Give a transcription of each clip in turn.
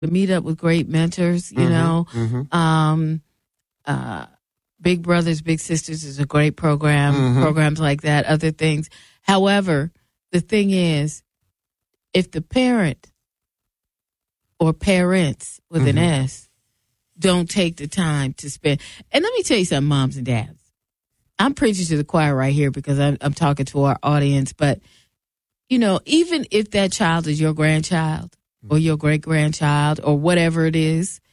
meet up with great mentors, you know. Big Brothers, Big Sisters is a great program, programs like that, other things. However, the thing is, if the parent or parents with an S don't take the time to spend, and let me tell you something, moms and dads. I'm preaching to the choir right here because I'm talking to our audience, but, you know, even if that child is your grandchild or your great-grandchild or whatever it is,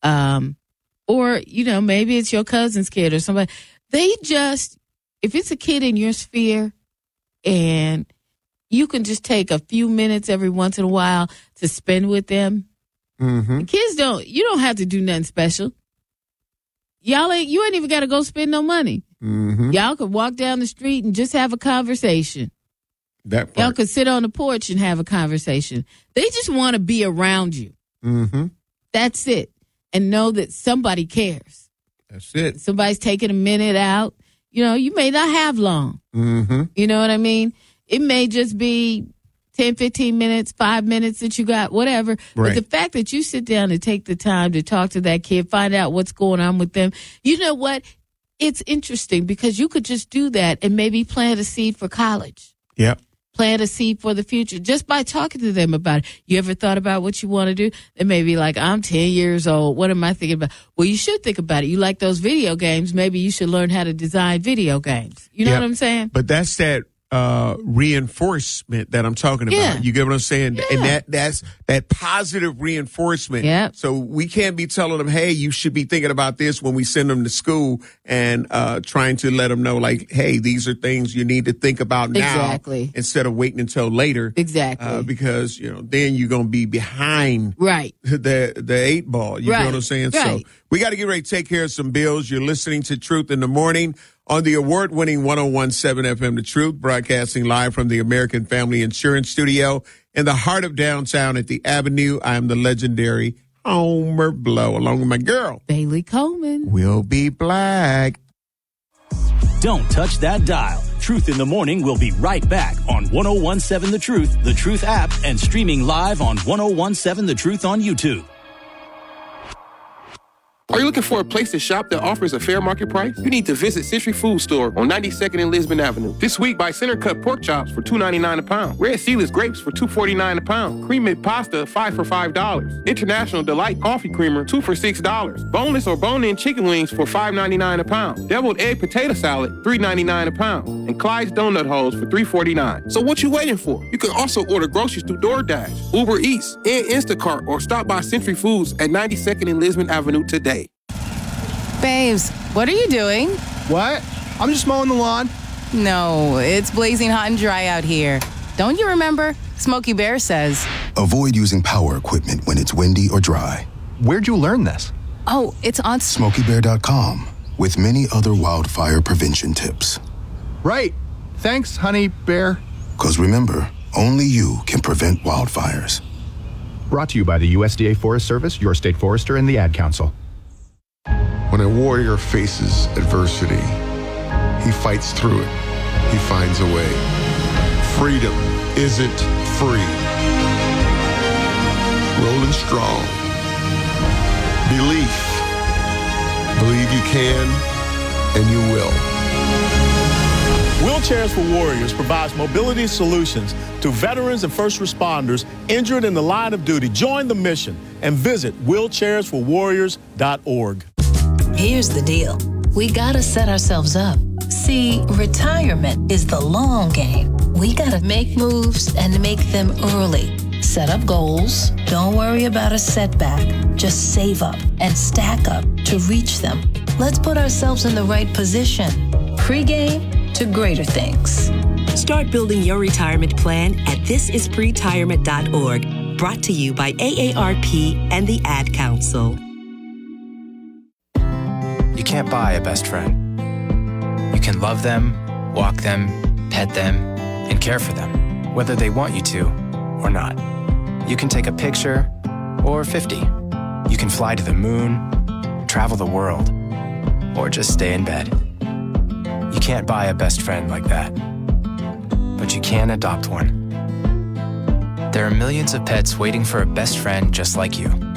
or, you know, maybe it's your cousin's kid or somebody. They just, if it's a kid in your sphere and you can just take a few minutes every once in a while to spend with them. The kids you don't have to do nothing special. You ain't even got to go spend no money. Y'all could walk down the street and just have a conversation. That part. Y'all could sit on the porch and have a conversation. They just want to be around you. That's it. And know that somebody cares. That's it. Somebody's taking a minute out. You know, you may not have long. You know what I mean? It may just be 10, 15 minutes, 5 minutes that you got, whatever. Right. But the fact that you sit down and take the time to talk to that kid, find out what's going on with them, you know what? It's interesting because you could just do that and maybe plant a seed for college. Yep. Plant a seed for the future just by talking to them about it. You ever thought about what you want to do? They may be like, I'm 10 years old. What am I thinking about? Well, you should think about it. You like those video games. Maybe you should learn how to design video games. You know what I'm saying? But that's that reinforcement that I'm talking about. Yeah. You get what I'm saying? Yeah. And that's that positive reinforcement. Yep. So we can't be telling them, hey, you should be thinking about this when we send them to school and trying to let them know, like, hey, these are things you need to think about now. Exactly. Instead of waiting until later. Exactly. Because, you know, then you're going to be behind the 8 ball. You know what I'm saying? Right. So we got to get ready to take care of some bills. You're listening to Truth in the Morning on the award-winning 101.7 FM The Truth, broadcasting live from the American Family Insurance Studio in the heart of downtown at the Avenue. I'm the legendary Homer Blow, along with my girl, Bailey Coleman. We'll be black. Don't touch that dial. Truth in the Morning will be right back on 101.7 The Truth app, and streaming live on 101.7 The Truth on YouTube. Are you looking for a place to shop that offers a fair market price? You need to visit Century Food Store on 92nd and Lisbon Avenue. This week, buy center cut pork chops for $2.99 a pound. Red Seedless grapes for $2.49 a pound. Cream made pasta 5 for $5. International Delight coffee creamer 2 for $6. Boneless or bone-in chicken wings for $5.99 a pound. Deviled egg potato salad $3.99 a pound. And Clyde's donut holes for $3.49. So what you waiting for? You can also order groceries through DoorDash, Uber Eats, and Instacart, or stop by Century Foods at 92nd and Lisbon Avenue today. Babes, what are you doing? What? I'm just mowing the lawn. No, it's blazing hot and dry out here. Don't you remember? Smokey Bear says, avoid using power equipment when it's windy or dry. Where'd you learn this? Oh, it's on SmokeyBear.com with many other wildfire prevention tips. Right. Thanks, honey bear. Because remember, only you can prevent wildfires. Brought to you by the USDA Forest Service, your state forester, and the Ad Council. When a warrior faces adversity, he fights through it. He finds a way. Freedom isn't free. Rolling strong. Belief. Believe you can, and you will. Wheelchairs for Warriors provides mobility solutions to veterans and first responders injured in the line of duty. Join the mission and visit wheelchairsforwarriors.org. Here's the deal. We gotta set ourselves up. See, retirement is the long game. We gotta make moves and make them early. Set up goals. Don't worry about a setback. Just save up and stack up to reach them. Let's put ourselves in the right position. Pre-game to greater things. Start building your retirement plan at thisispretirement.org. Brought to you by AARP and the Ad Council. You can't buy a best friend. You can love them, walk them, pet them, and care for them, whether they want you to or not. You can take a picture or 50. You can fly to the moon, travel the world, or just stay in bed. You can't buy a best friend like that, but you can adopt one. There are millions of pets waiting for a best friend just like you.